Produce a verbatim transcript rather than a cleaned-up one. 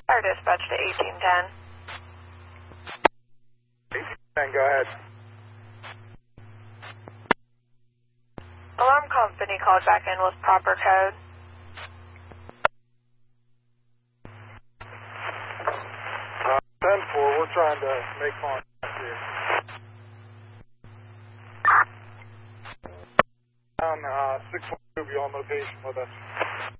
Fire dispatch to eighteen ten. eighteen ten, go ahead. Alarm company called back in with proper code. Uh, ten four, we're trying to make contact here. Down uh, six one two, be on location with us.